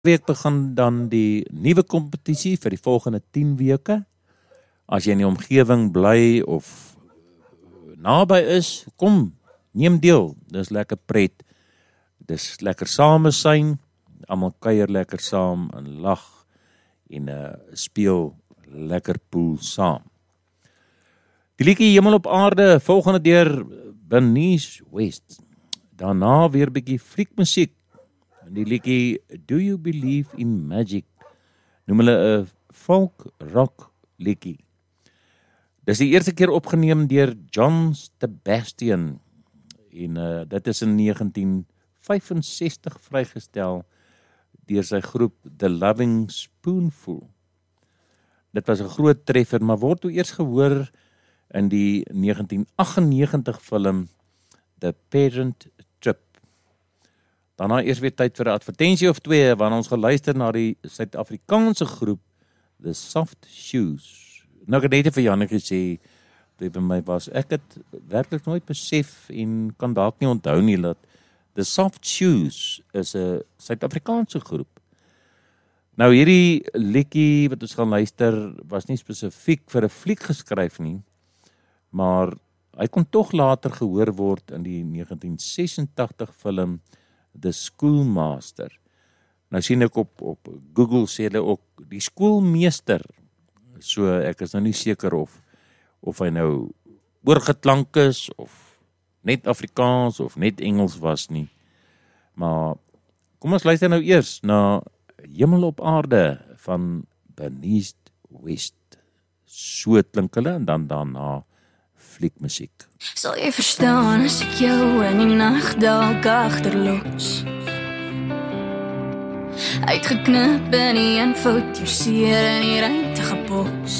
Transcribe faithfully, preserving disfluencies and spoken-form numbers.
week begin dan die nuwe kompetisie vir die volgende tien weke. As jy in die omgewing bly of naby is, kom, neem deel. Dis lekker pret. Dis lekker samesyn. Almal kuier lekker saam en lag en uh, speel lekker pool saam. Die liedjie Hemel op Aarde, volgende deur Bernice West. Daarna weer bietjie fliekmusiek. Die liedjie Do You Believe in Magic, noem hulle 'n folk rock liedjie. Dis die eerste keer opgeneem deur John Sebastian en uh, dit is in negentien vyfensestig vrygestel deur sy groep The Loving Spoonful. Dit was 'n groot treffer, maar word toe eers gehoor in die negentien agt-en-negentig film The Parent Trip. Daarna eers weer tyd vir 'n advertensie of twee, waarin ons geluister na die Suid-Afrikaanse groep The Soft Shoes. Nou ek het net vir Jannie gesê, toe by my was, ek het werklik nooit besef en kan dalk nie onthou nie, dat The Soft Shoes is 'n Suid-Afrikaanse groep. Nou hierdie liedjie wat ons gaan luister, was nie spesifiek vir 'n fliek geskryf nie, maar hy kon tog later gehoor word in die negentien sesentagtig film The Schoolmaster. Nou sien ek op, op Google sê hulle ook die skoolmeester. So ek is nou nie seker of, of hy nou oorgeklank is, of net Afrikaans, of net Engels was nie. Maar kom ons luister nou eers na Hemel op Aarde van Bernice West. So klink hulle en dan daarna fliekmusiek. Sal jy verstaan as ek jou in die nag dalk agterlos? Uitgeknip in die eenvoud, jou seer in die ruimte gepos.